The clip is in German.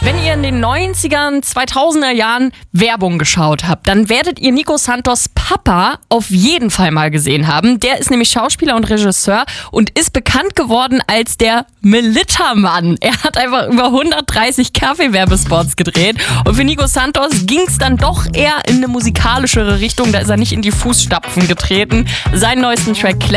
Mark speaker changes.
Speaker 1: Wenn ihr in den 90ern, 2000er Jahren Werbung geschaut habt, dann werdet ihr Nico Santos' Papa auf jeden Fall mal gesehen haben. Der ist nämlich Schauspieler und Regisseur und ist bekannt geworden als der Melitta-Mann. Er hat einfach über 130 Kaffee-Werbespots gedreht und für Nico Santos ging es dann doch eher in eine musikalischere Richtung. Da ist er nicht in die Fußstapfen getreten. Seinen neuesten Track